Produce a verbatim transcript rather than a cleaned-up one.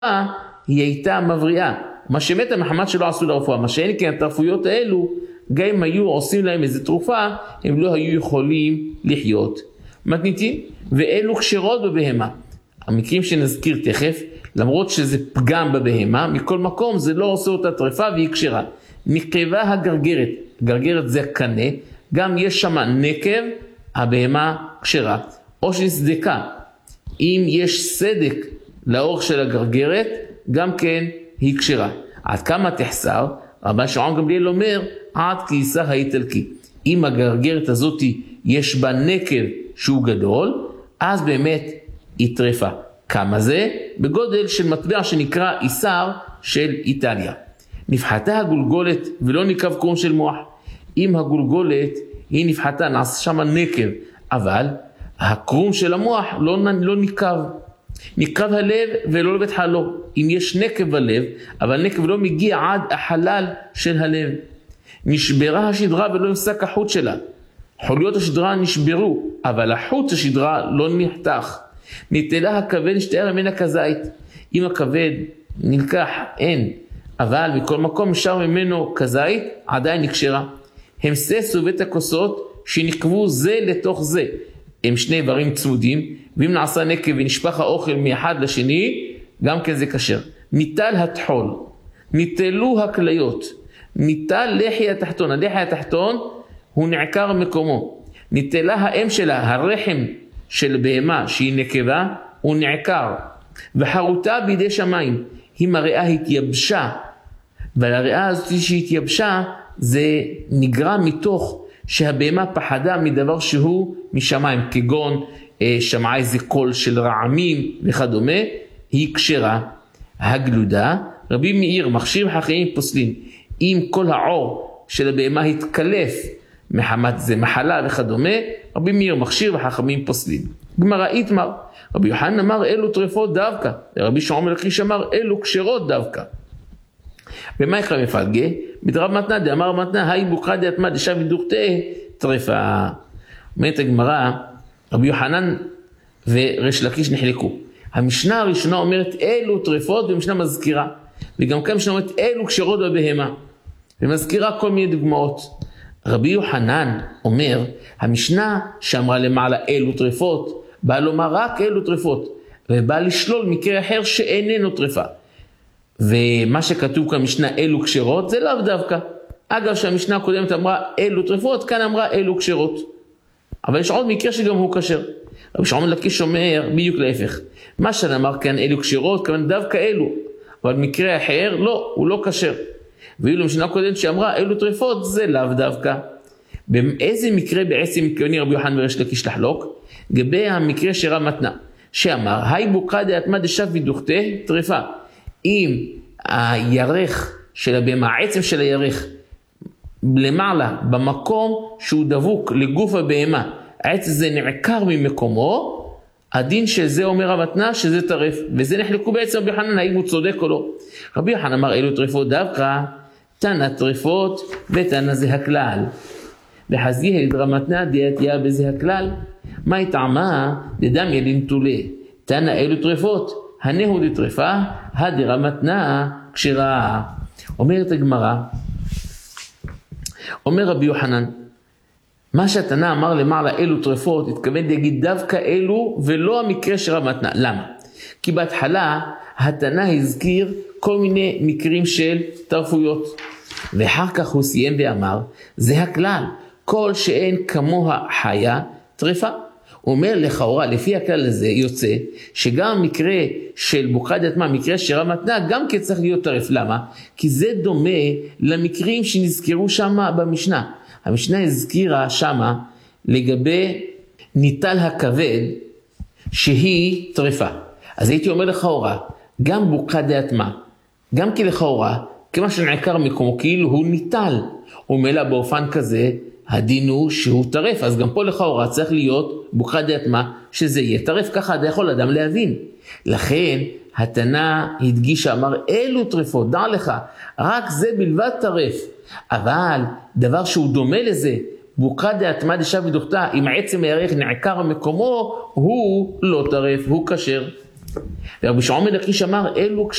היא הייתה מבריאה. מה שמתה מחמת שלא עשו לרפואה, מה שאין כן התרפויות האלו, גם אם היו עושים להם איזו תרופה, הם לא היו יכולים לחיות. מתניתין, ואלו כשרות בבהמה. המקרים שנזכיר תכף, למרות שזה פגם בבהמה, מכל מקום זה לא עושה אותה טרפה והיא כשרה. נקבה הגרגרת, גרגרת זה קנה, גם יש שם נקב, הבהמה כשרה. או שנסדקה, אם יש סדק לאורך של הגרגרת, גם כן היא כשרה. עד כמה תחסר? רבן שמעון גמליאל אומר, עד כיסה האיטלקי. אם הגרגרת הזאת יש בה נקב שהוא גדול, אז באמת היא טרפה. כמה זה? בגודל של מטבע שנקרא איסר של איטליה. נפחתה הגולגולת ולא נקב קרום של מוח. אם הגולגולת היא נפחתה, נעשה שם נקב, אבל הקרום של המוח לא, לא נקב. נקב הלב ולא לבית חלו. אם יש נקב בלב, אבל נקב לא מגיע עד החלל של הלב. נשברה השדרה ולא נפסק החוט שלה. חוליות השדרה נשברו, אבל החוט השדרה לא נחתך. נטלה הכבד נשתער ממנה כזית. אם הכבד נלקח, אין. אבל מכל מקום נשאר ממנו כזית, עדיין נקשרה. הם ססו בית הכוסות שנקבו זה לתוך זה. הם שני איברים צמודים, ואם נעשה נקב ונשפך האוכל מאחד לשני, גם כן זה כשר. ניטל התחול, ניטלו הכליות, ניטל לחי התחתון. הלחי התחתון הוא נעקר מקומו. ניטלה האם שלה, הרחם של בהמה שהיא נקבה, הוא נעקר. וחרותה בידי שמיים, אם הריאה התייבשה, ועל הריאה הזאת שהתייבשה, זה נגרם מתוך שהבהמה פחדה מדבר שהוא משמיים, כגון שמעה איזה קול של רעמים וכדומה, היא כשרה. הגלודה, רבי מאיר מכשיר חכמים פוסלים, אם כל העור של הבהמה התקלף מחמת זה מחלה וכדומה, רבי מאיר מכשיר וחכמים פוסלים. גמרא איתמר, רבי יוחנן אמר אלו טרפות דווקא, ורבי שמעון בן לקיש אמר אלו כשרות דווקא. במה יקרא מפלגה? בדרב מתנה דאמר מתנה, היי בוקרא דאטמא דשב ודוכתה טרפה. אומרת הגמרא, רבי יוחנן וריש לקיש נחלקו. המשנה הראשונה אומרת אלו טרפות, והמשנה מזכירה. וגם כאן המשנה אומרת אלו כשרות בבהמה. ומזכירה כל מיני דוגמאות. רבי יוחנן אומר, המשנה שאמרה למעלה אלו טרפות, באה לומר רק אלו טרפות, ובאה לשלול מקרה אחר שאיננו טרפה. ומה שכתוב כאן משנה אלו כשרות זה לאו דווקא. אגב שהמשנה הקודמת אמרה אלו טרפות, כאן אמרה אלו כשרות. אבל יש עוד מקרה שגם הוא כשר. רבי שמעון בן לקיש אומר בדיוק להפך. מה שנאמר כאן אלו כשרות, כמובן דווקא אלו. אבל מקרה אחר לא, הוא לא כשר. ואילו המשנה הקודמת שאמרה אלו טרפות זה לאו דווקא. באיזה מקרה בעצם מתכוונים רבי יוחנן וריש לקיש לחלוק? גבי המקרה שרב מתנה, שאמר היי בוקרא דאטמא דשב ודוכתה טרפה. אם הירך של הבהמה, העצם של הירך, למעלה, במקום שהוא דבוק לגוף הבהמה, העצם זה נעקר ממקומו, הדין של זה אומר המתנה שזה טרף, וזה נחלקו בעצם רבי יוחנן, האם הוא צודק או לא. רבי יוחנן אמר אלו טרפות דווקא, תנא טרפות ותנא זה הכלל. וחזיה לדרב מתנה דעתיה בזה הכלל, מה יטעמה דדם ילין תולה, תנא אלו טרפות, הנהו דטרפה, הדרב מתנה כשרה. אומרת הגמרא, אומר רבי יוחנן, מה שהתנא אמר למעלה אלו טרפות, התכוון להגיד דווקא אלו ולא המקרה של רב מתנה. למה? כי בהתחלה התנא הזכיר כל מיני מקרים של טרפויות, ואחר כך הוא סיים ואמר, זה הכלל, כל שאין כמוה חיה טרפה. הוא אומר לכאורה, לפי הכלל הזה יוצא, שגם המקרה של בוקרא דאטמא, מקרה של רב מתנה, גם כן צריך להיות טרף. למה? כי זה דומה למקרים שנזכרו שם במשנה. המשנה הזכירה שמה לגבי ניטל הכבד שהיא טרפה. אז הייתי אומר לכאורה, גם בוקרא דאטמא, גם כי לכאורה, כמה שנעקר מקומו, כאילו הוא ניטל, ומלא באופן כזה, הדין הוא שהוא טרף. אז גם פה לכאורה צריך להיות בוקרא דאטמא שזה יהיה טרף, ככה אתה יכול אדם להבין. לכן התנא הדגיש אמר אלו טרפות, דע לך, רק זה בלבד טרף. אבל דבר שהוא דומה לזה, בוקרא דאטמא דשב ודוכתה, אם עצם הירך נעקר מקומו, הוא לא טרף, הוא כשר. ורבי שמעון בן לקיש אמר, אלו